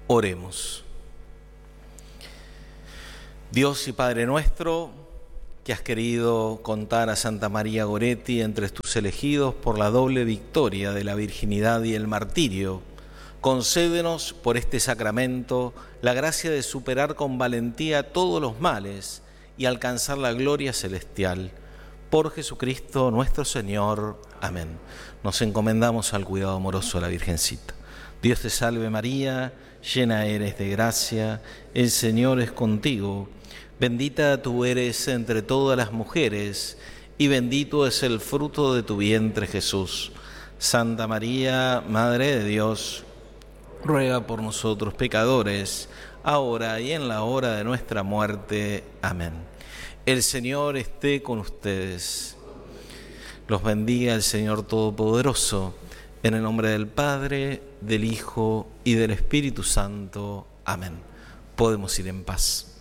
Oremos. Dios y Padre nuestro, que has querido contar a Santa María Goretti entre tus elegidos por la doble victoria de la virginidad y el martirio, concédenos por este sacramento la gracia de superar con valentía todos los males y alcanzar la gloria celestial. Por Jesucristo nuestro Señor. Amén. Nos encomendamos al cuidado amoroso de la Virgencita. Dios te salve María, llena eres de gracia, el Señor es contigo. Bendita tú eres entre todas las mujeres, y bendito es el fruto de tu vientre, Jesús. Santa María, Madre de Dios, ruega por nosotros pecadores, ahora y en la hora de nuestra muerte. Amén. El Señor esté con ustedes. Los bendiga el Señor Todopoderoso, en el nombre del Padre, del Hijo y del Espíritu Santo. Amén. Podemos ir en paz.